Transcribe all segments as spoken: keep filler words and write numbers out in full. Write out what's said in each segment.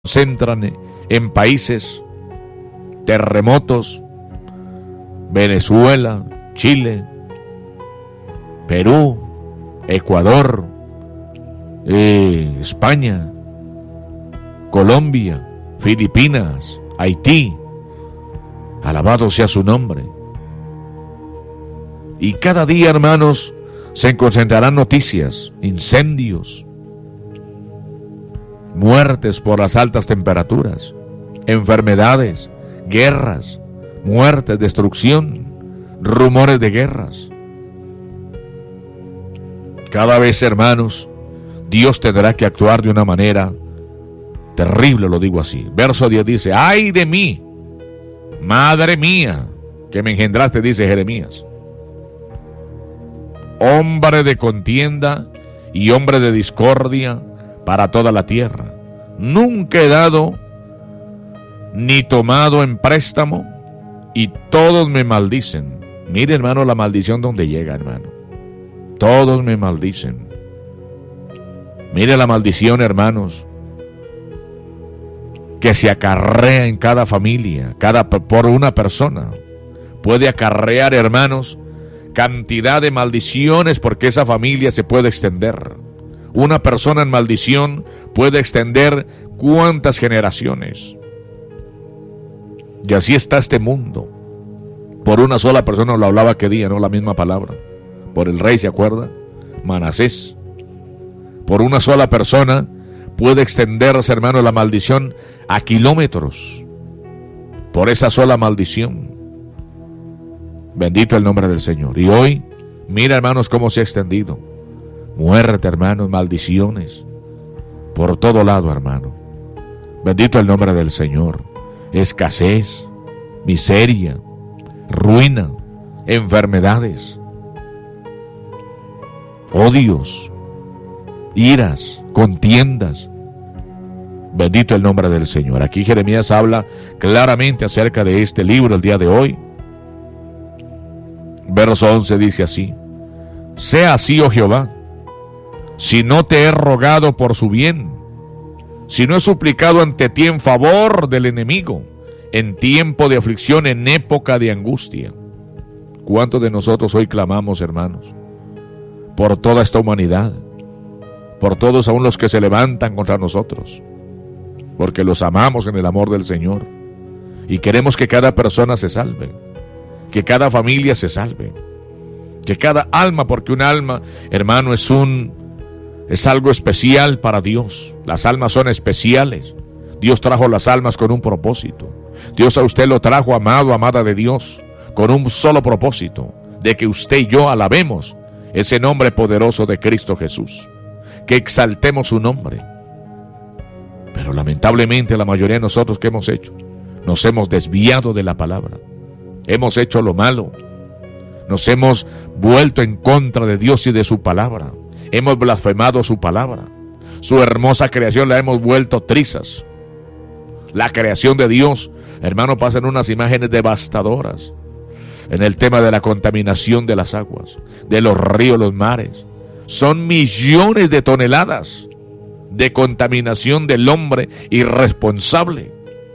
concentran en países, terremotos, Venezuela, Chile, Perú, Ecuador, eh, España, Colombia, Filipinas, Haití. Alabado sea su nombre. Y cada día, hermanos, se concentrarán noticias, incendios, muertes por las altas temperaturas, enfermedades, guerras, muertes, destrucción, rumores de guerras. Cada vez, hermanos, Dios tendrá que actuar de una manera terrible, lo digo así. Verso diez dice: ¡ay de mí, madre mía, que me engendraste!, dice Jeremías. Hombre de contienda y hombre de discordia para toda la tierra. Nunca he dado ni tomado en préstamo, y todos me maldicen. Mire, hermano, la maldición donde llega, hermano. Todos me maldicen. Mire la maldición, hermanos, que se acarrea en cada familia, cada por una persona. Puede acarrear, hermanos, cantidad de maldiciones, porque esa familia se puede extender. Una persona en maldición puede extender cuántas generaciones. Y así está este mundo. Por una sola persona lo hablaba aquel día, no la misma palabra. Por el rey, ¿se acuerda? Manasés. Por una sola persona puede extenderse, hermano, la maldición a kilómetros. Por esa sola maldición. Bendito el nombre del Señor. Y hoy, mira, hermanos, cómo se ha extendido. Muerte, hermanos, maldiciones. Por todo lado, hermano. Bendito el nombre del Señor. Escasez, miseria, ruina, enfermedades, odios, iras, contiendas. Bendito el nombre del Señor. Aquí Jeremías habla claramente acerca de este libro el día de hoy. Verso once dice así: sea así, oh Jehová, si no te he rogado por su bien, si no he suplicado ante ti en favor del enemigo, en tiempo de aflicción, en época de angustia. ¿Cuántos de nosotros hoy clamamos, hermanos, por toda esta humanidad, por todos aún los que se levantan contra nosotros? Porque los amamos en el amor del Señor y queremos que cada persona se salve, que cada familia se salve, que cada alma, porque un alma, hermano, es un es algo especial para Dios. Las almas son especiales. Dios trajo las almas con un propósito. Dios a usted lo trajo, amado, amada de Dios, con un solo propósito: de que usted y yo alabemos ese nombre poderoso de Cristo Jesús, que exaltemos su nombre. Pero lamentablemente la mayoría de nosotros, ¿qué hemos hecho? Nos hemos desviado de la palabra. Hemos hecho lo malo. Nos hemos vuelto en contra de Dios y de su palabra. Hemos blasfemado su palabra. Su hermosa creación la hemos vuelto trizas. La creación de Dios, hermano, pasan unas imágenes devastadoras en el tema de la contaminación de las aguas, de los ríos, los mares. Son millones de toneladas de contaminación del hombre irresponsable.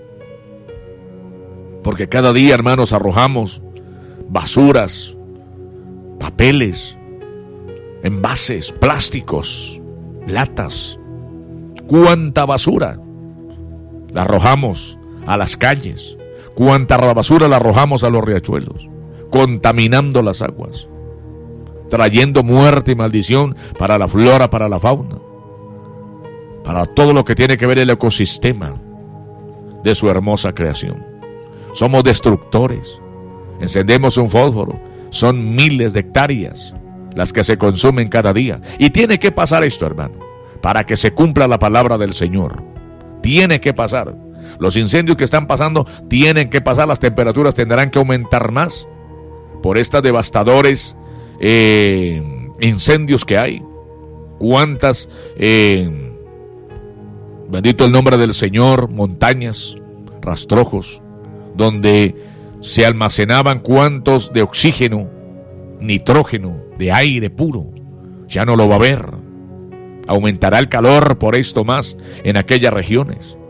Porque cada día, hermanos, arrojamos basuras, papeles, envases, plásticos, latas. Cuánta basura la arrojamos a las calles, cuánta basura la arrojamos a los riachuelos, contaminando las aguas, trayendo muerte y maldición para la flora, para la fauna, para todo lo que tiene que ver el ecosistema de su hermosa creación. Somos destructores. Encendemos un fósforo, son miles de hectáreas las que se consumen cada día. Y tiene que pasar esto, hermano, para que se cumpla la palabra del Señor. Tiene que pasar. Los incendios que están pasando tienen que pasar. Las temperaturas tendrán que aumentar más por estos devastadores eh, incendios que hay. Cuántas, eh, bendito el nombre del Señor, montañas, rastrojos, donde se almacenaban cuantos de oxígeno, nitrógeno, de aire puro. Ya no lo va a haber. Aumentará el calor por esto más en aquellas regiones.